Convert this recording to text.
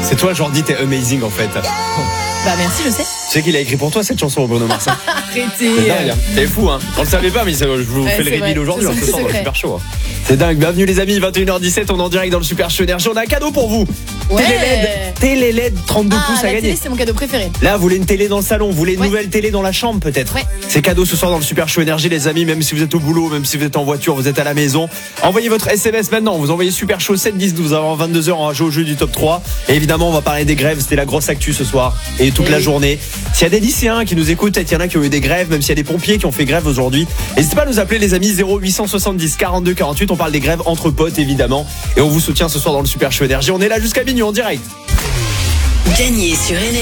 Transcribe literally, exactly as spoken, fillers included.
C'est toi, Jordi, t'es amazing en fait. Bah merci, je sais. Tu sais qu'il a écrit pour toi cette chanson, Bruno Mars. Arrêtez. C'est dingue, hein. T'es fou, hein. On le savait pas, mais ça, je vous Ouais, fais le c'est reveal vrai. aujourd'hui, C'est on se sent dans le secret. Super Show. hein. C'est dingue. Bienvenue les amis, vingt et une heures dix-sept, on est en direct dans le Super Show Énergie. On a un cadeau pour vous. Ouais. Télé L E D, télé L E D trente-deux Ah, pouces à la gagner. télé, c'est mon cadeau préféré. Là, vous voulez une télé dans le salon, vous voulez une Ouais. nouvelle télé dans la chambre peut-être. Ouais. C'est cadeau ce soir dans le Super Show Énergie les amis, même si vous êtes au boulot, même si vous êtes en voiture, vous êtes à la maison. Envoyez votre S M S maintenant, vous envoyez Super Show sept dix douze avant vingt-deux heures, on va jouer au jeu du top trois. Et évidemment, on va parler des grèves, c'était la grosse actu ce soir et toute Et la oui. journée. S'il y a des lycéens qui nous écoutent, peut-être il y en a qui ont eu des grèves, même s'il y a des pompiers qui ont fait grève aujourd'hui, n'hésitez pas à nous appeler les amis zéro huit cent soixante-dix quarante-deux quarante-huit, on parle des grèves entre potes évidemment et on vous soutient ce soir dans le Super Show Énergie. On est là jusqu'à minuit en direct. Gagnez sur Énergie